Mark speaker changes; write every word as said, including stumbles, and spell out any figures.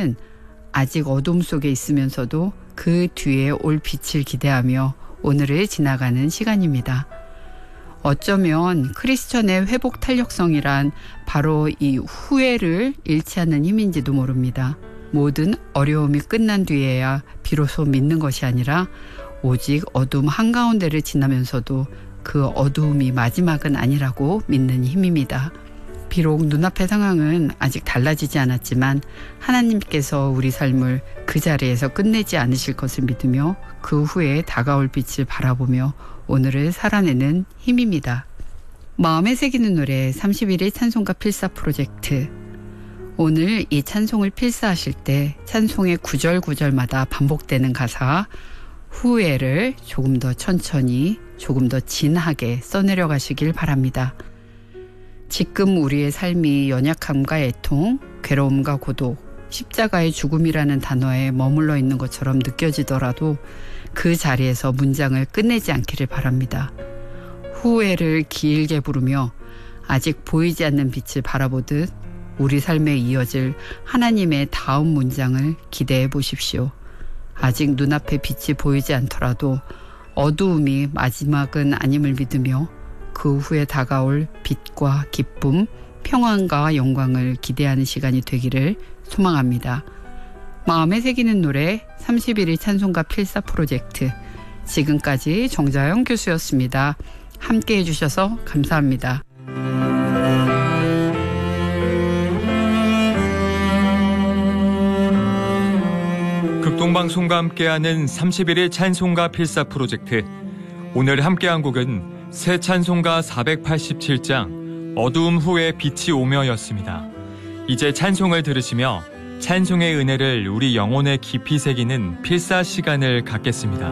Speaker 1: 우리는 아직 어둠 속에 있으면서도 그 뒤에 올 빛을 기대하며 오늘을 지나가는 시간입니다. 어쩌면 크리스천의 회복 탄력성이란 바로 이 후회를 잃지 않는 힘인지도 모릅니다. 모든 어려움이 끝난 뒤에야 비로소 믿는 것이 아니라 오직 어둠 한가운데를 지나면서도 그 어두움이 마지막은 아니라고 믿는 힘입니다. 비록 눈앞의 상황은 아직 달라지지 않았지만 하나님께서 우리 삶을 그 자리에서 끝내지 않으실 것을 믿으며 그 후에 다가올 빛을 바라보며 오늘을 살아내는 힘입니다. 마음에 새기는 노래 삼십일 일 찬송가 필사 프로젝트. 오늘 이 찬송을 필사하실 때 찬송의 구절구절마다 반복되는 가사 후회를 조금 더 천천히 조금 더 진하게 써내려 가시길 바랍니다. 지금 우리의 삶이 연약함과 애통, 괴로움과 고독, 십자가의 죽음이라는 단어에 머물러 있는 것처럼 느껴지더라도 그 자리에서 문장을 끝내지 않기를 바랍니다. 후회를 길게 부르며 아직 보이지 않는 빛을 바라보듯 우리 삶에 이어질 하나님의 다음 문장을 기대해 보십시오. 아직 눈앞에 빛이 보이지 않더라도 어두움이 마지막은 아님을 믿으며 그 후에 다가올 빛과 기쁨, 평안과 영광을 기대하는 시간이 되기를 소망합니다. 마음에 새기는 노래 삼십일 일 찬송가 필사 프로젝트. 지금까지 정자영 교수였습니다. 함께 해주셔서 감사합니다.
Speaker 2: 극동방송과 함께하는 삼십일 일 찬송가 필사 프로젝트. 오늘 함께한 곡은 새 찬송가 사백팔십칠 장 어두움 후에 빛이 오며였습니다. 이제 찬송을 들으시며 찬송의 은혜를 우리 영혼에 깊이 새기는 필사 시간을 갖겠습니다.